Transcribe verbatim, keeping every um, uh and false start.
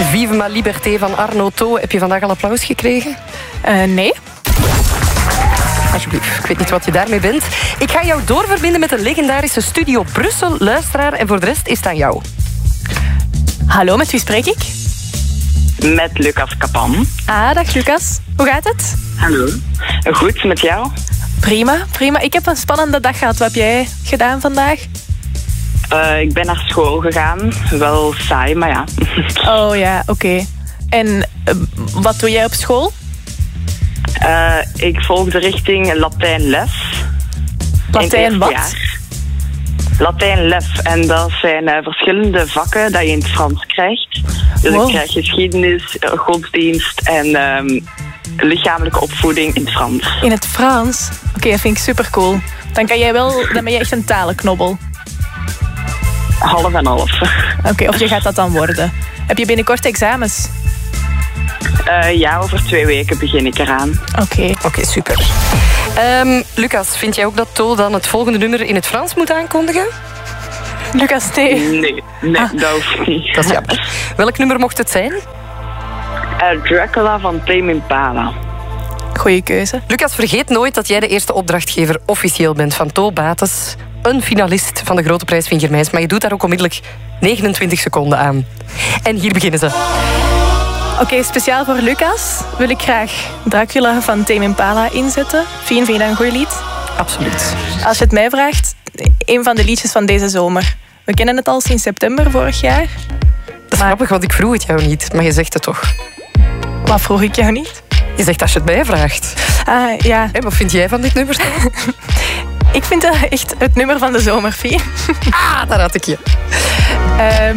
Vive ma liberté van Arno Tho. Heb je vandaag al applaus gekregen? Uh, nee. Alsjeblieft, ik weet niet wat je daarmee bent. Ik ga jou doorverbinden met de legendarische Studio Brussel luisteraar. En voor de rest is het aan jou. Hallo, met wie spreek ik? Met Lucas Kapan. Ah, dag Lucas. Hoe gaat het? Hallo. Goed, met jou? Prima, prima. Ik heb een spannende dag gehad. Wat heb jij gedaan vandaag? Uh, ik ben naar school gegaan. Wel saai, maar ja. Oh ja, oké. Okay. En uh, wat doe jij op school? Uh, ik volg de richting Latijnles. Latijn wat? Jaar. Latijnles. En dat zijn uh, verschillende vakken dat je in het Frans krijgt. Dus wow. Ik krijg geschiedenis, godsdienst en um, lichamelijke opvoeding in het Frans. In het Frans? Oké, okay, dat vind ik super cool. Dan, kan jij wel, dan ben je echt een talenknobbel. Half en half. Oké, okay, of je gaat dat dan worden. Heb je binnenkort examens? Uh, ja, over twee weken begin ik eraan. Oké. Okay. Oké, okay, super. Um, Lucas, vind jij ook dat Tho dan het volgende nummer in het Frans moet aankondigen? Lucas, nee. Nee, nee ah. dat hoeft niet. Dat is jammer. Welk nummer mocht het zijn? Uh, Dracula van Tame Impala. Goeie keuze. Lucas, vergeet nooit dat jij de eerste opdrachtgever officieel bent van Tho Bates. Een finalist van de Grote Prijs Vingermeis. Maar je doet daar ook onmiddellijk negenentwintig seconden aan. En hier beginnen ze. Oké, okay, speciaal voor Lucas wil ik graag Dracula van Tame Impala inzetten. Fien, vind je dat een goed lied? Absoluut. Als je het mij vraagt, een van de liedjes van deze zomer. We kennen het al sinds september vorig jaar. Dat is maar... grappig, want ik vroeg het jou niet, maar je zegt het toch. Wat vroeg ik jou niet? Je zegt als je het mij vraagt. Ah, ja. Hey, wat vind jij van dit nummer? Ik vind dat echt het nummer van de zomer, Fien. Ah, daar had ik je. Uh,